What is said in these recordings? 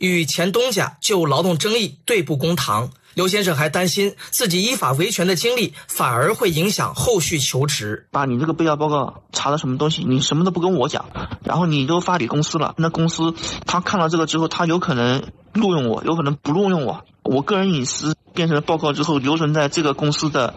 与前东家就劳动争议对簿公堂。刘先生还担心自己依法维权的经历反而会影响后续求职。 把你这个备调报告查了什么东西，你什么都不跟我讲，然后你都发给公司了，那公司他看到这个之后，他有可能录用我，有可能不录用我。我个人隐私变成了报告之后留存在这个公司的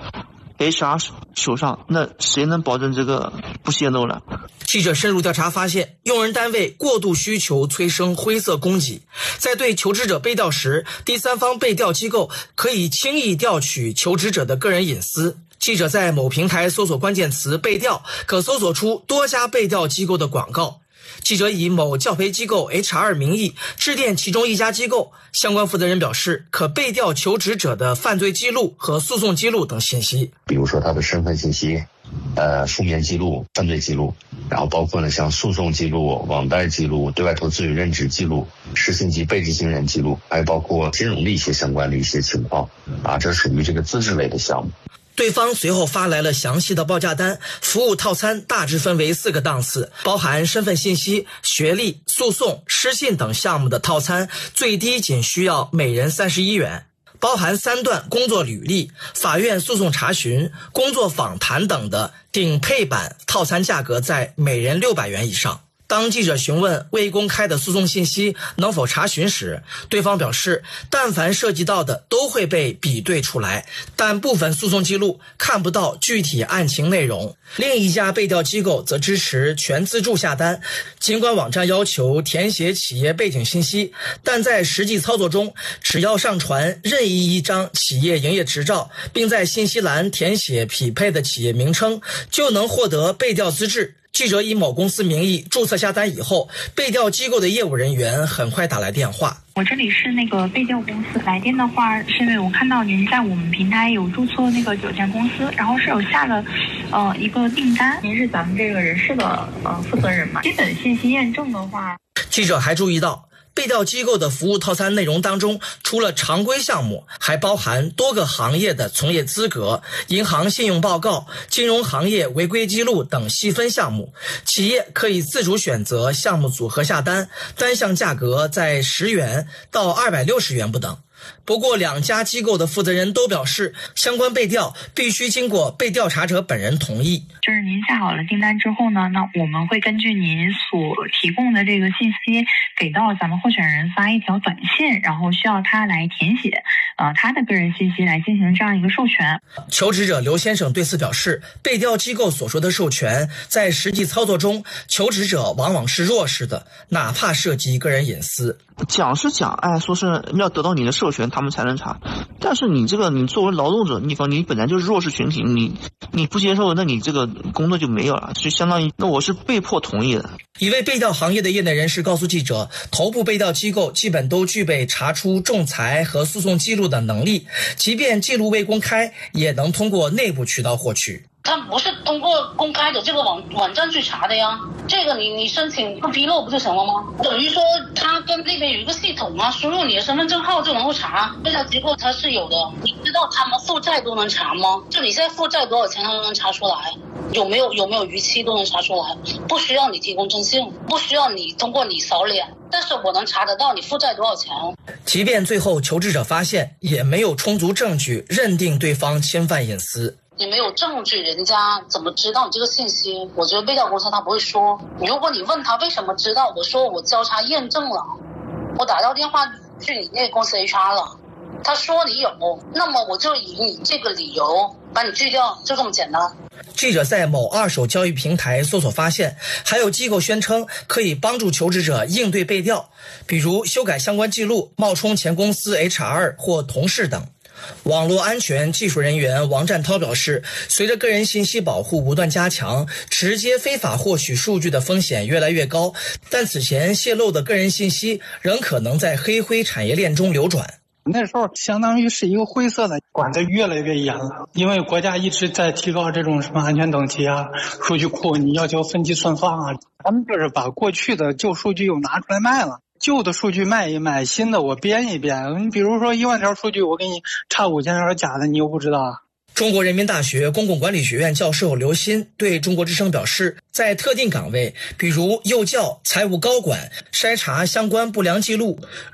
HR 手上，那谁能保证这个不泄露呢？ 记者深入调查发现，用人单位过度需求催生灰色供给，在对求职者备调时，第三方备调机构可以轻易调取求职者的个人隐私。记者在某平台搜索关键词备调，可搜索出多家备调机构的广告。记者以某教培机构 HR 名义致电其中一家机构，相关负责人表示可备调求职者的犯罪记录和诉讼记录等信息， 比如说他的身份信息、书面记录、犯罪记录，然后包括呢像诉讼记录、网贷记录、对外投资与任职记录、实行及被执行人记录，还有包括金融的一些相关的一些情况这属于这个资质类的项目。 对方随后发来了详细的报价单，服务套餐大致分为4个档次，包含身份信息、学历、诉讼、失信等项目的套餐，最低仅需要每人31元。包含3段工作履历、法院诉讼查询、工作访谈等的顶配版套餐价格在每人600元以上。当记者询问未公开的诉讼信息能否查询时，对方表示但凡涉及到的都会被比对出来，但部分诉讼记录看不到具体案情内容。另一家备调机构则支持全自助下单，尽管网站要求填写企业背景信息，但在实际操作中，只要上传任意一张企业营业执照，并在信息栏填写匹配的企业名称，就能获得备调资质。记者以某公司名义注册下单以后，备调机构的业务人员很快打来电话。 我这里是那个备调公司，来电的话是因为我看到您在我们平台有注册那个9家公司，然后是有下了一个订单，您是咱们这个人事的负责人嘛？基本信息验证的话， 记者还注意到备调机构的服务套餐内容当中，除了常规项目，还包含多个行业的从业资格、银行信用报告、金融行业违规记录等细分项目。企业可以自主选择项目组合下单，单项价格在10元到260元不等。不过2家机构的负责人都表示，相关备调必须经过被调查者本人同意。 就是您下好了订单之后呢，那我们会根据您所提供的这个信息给到咱们候选人发一条短信，然后需要他来填写他的个人信息来进行这样一个授权。 求职者刘先生对此表示，备调机构所说的授权在实际操作中，求职者往往是弱势的，哪怕涉及个人隐私。 讲是讲，说是要得到你的授权他们才能查，但是你作为劳动者，你本来就是弱势群体，你不接受，那你这个工作就没有了，就相当于那我是被迫同意的。 一位备调行业的业内人士告诉记者，头部备调机构基本都具备查出仲裁和诉讼记录的能力，即便记录未公开，也能通过内部渠道获取。 他不是通过公开的这个网站去查的呀，这个你申请不披露不就行了吗？等于说他跟那边有一个系统输入你的身份证号就能够查。备调机构它是有的，你知道他们负债都能查吗？就你现在负债多少钱他都能查出来，有没有逾期都能查出来，不需要你提供征信，不需要你通过你扫脸，但是我能查得到你负债多少钱。 即便最后求职者发现，也没有充足证据认定对方侵犯隐私。 你没有证据，人家怎么知道你这个信息？我觉得备调公司他不会说。如果你问他为什么知道，我说我交叉验证了，我打到电话去你那个公司 HR 了，他说你有，那么我就以你这个理由把你拒掉，就这么简单。 记者在某2手交易平台搜索发现，还有机构宣称可以帮助求职者应对备调，比如修改相关记录、冒充前公司 HR 或同事等。网络安全技术人员王占涛表示，随着个人信息保护不断加强，直接非法获取数据的风险越来越高，但此前泄露的个人信息仍可能在黑灰产业链中流转。 那时候相当于是一个灰色的，管得越来越严了，因为国家一直在提高这种什么安全等级啊，数据库你要求分级存放啊，他们就是把过去的旧数据又拿出来卖了。旧的数据卖一卖，新的我编一编。你比如说1万条数据，我给你差5000条假的，你又不知道啊。 中国人民大学公共管理学院教授刘鑫对中国之声表示，在特定岗位，比如幼教、财务高管，筛查相关不良记录，